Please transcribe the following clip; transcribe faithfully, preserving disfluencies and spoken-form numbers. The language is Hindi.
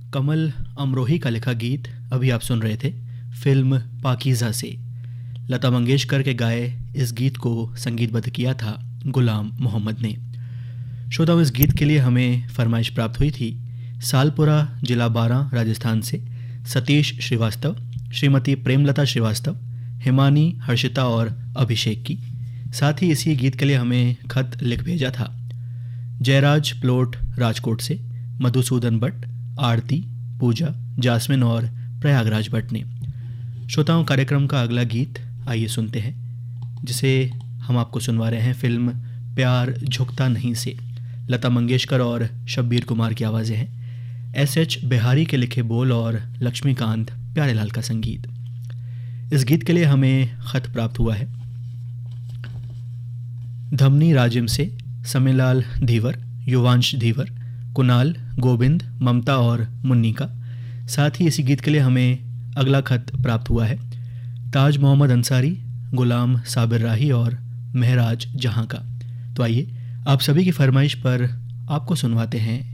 कमल अमरोही का लिखा गीत अभी आप सुन रहे थे फिल्म पाकीज़ा से। लता मंगेशकर के गाए इस गीत को संगीतबद्ध किया था गुलाम मोहम्मद ने। श्रोताओं, इस गीत के लिए हमें फरमाइश प्राप्त हुई थी सालपुरा जिला बारां राजस्थान से सतीश श्रीवास्तव, श्रीमती प्रेमलता श्रीवास्तव, हिमानी, हर्षिता और अभिषेक की। साथ ही इसी गीत के लिए हमें खत लिख भेजा था जयराज प्लोट राजकोट से मधुसूदन भट्ट, आरती, पूजा, जासमिन और प्रयागराज भट्ट ने। श्रोताओं, कार्यक्रम का अगला गीत आइए सुनते हैं, जिसे हम आपको सुनवा रहे हैं फिल्म प्यार झुकता नहीं से। लता मंगेशकर और शब्बीर कुमार की आवाज़ें हैं, एस एच बिहारी के लिखे बोल और लक्ष्मीकांत प्यारेलाल का संगीत। इस गीत के लिए हमें खत प्राप्त हुआ है धमनी राजिम से समीलाल धीवर, युवांश धीवर, कुणाल, गोविंद, ममता और मुन्नी का। साथ ही इसी गीत के लिए हमें अगला खत प्राप्त हुआ है ताज मोहम्मद अंसारी, गुलाम साबिर राही और महराज जहां का। तो आइए आप सभी की फरमाइश पर आपको सुनवाते हैं